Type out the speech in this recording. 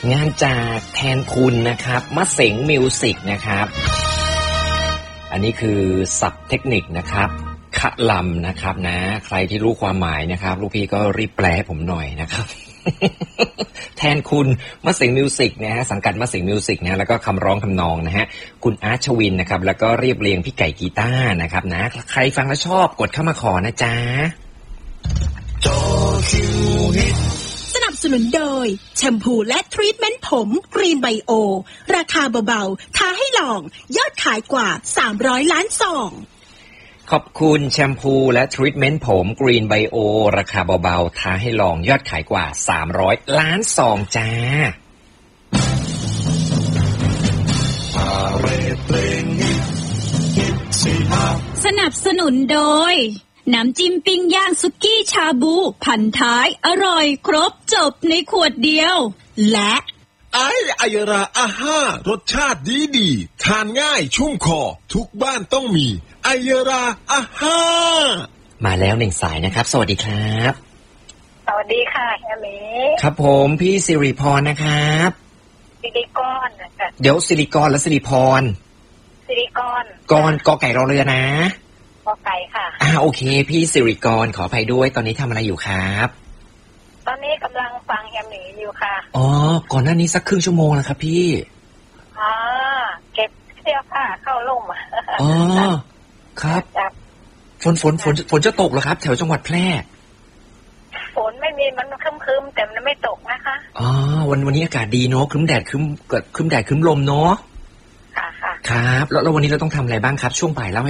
งานจากแทนคุณนะครับมะเสงมิวสิกนะครับอันนี้คือศัพท์เทคนิคนะครับขะลำนะครับนะใครที่รู้ความหมายนะครับลูกพี่ก็รีบแปลให้ผมหน่อยนะครับ แทนคุณมะเสงมิวสิกนะฮะสังกัดมะเสงมิวสิกนะแล้วก็คำร้องทำนองนะฮะคุณอาร์ชวินนะครับแล้วก็เรียบเรียงพี่ไก่กีตาร์นะครับนะใครฟังแล้วชอบกดเข้ามาขอนะจ๊ะสนับสนุนโดยแชมพูและทรีทเมนต์ผมกรีนไบโอราคาเบาๆท้าให้ลองยอดขายกว่า300ล้านซองขอบคุณแชมพูและทรีทเมนต์ผมกรีนไบโอราคาเบาๆท้าให้ลองยอดขายกว่า300ล้านซองจ้าสนับสนุนโดยน้ำจิ้มปิ้งย่างสุกี้ชาบูพันท้ายอร่อยครบจบในขวดเดียวและไอราอาห้ารสชาติดีทานง่ายชุ่มคอทุกบ้านต้องมีไอราอาห้ามาแล้วหนึ่งสายนะครับสวัสดีครับสวัสดีค่ะแฮมมี่ครับผมพี่สิริพรนะครับซิลิคอนนะคะเดี๋ยวสิริกรและสิริพรซิลิคอนกรกอไก่รอเรือนะกอไก่ค่ะโอเคพี่สิริกรขออภัยด้วยตอนนี้ทำอะไรอยู่ครับตอนนี้กำลังฟังแฮมมี่อยู่ค่ะก่อนหน้านี้สักครึ่งชั่วโมงแล้วครับพี่เก็บเสื้อผ้าเข้าร่มครับฝนจะตกเหรอครับแถวจังหวัดแพร่ฝนไม่มีมันครึ้มๆแต่มันไม่ตกนะคะวันนี้อากาศดีเนาะครึ้มแดดครึ้มลมเนาะค่ะครับแล้ววันนี้เราต้องทำอะไรบ้างครับช่วงบ่ายเล่า